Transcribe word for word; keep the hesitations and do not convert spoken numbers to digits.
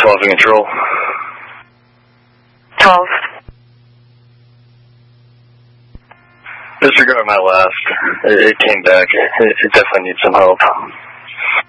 twelve in control. twelve. Disregard my last. It, it came back. It, it definitely needs some help.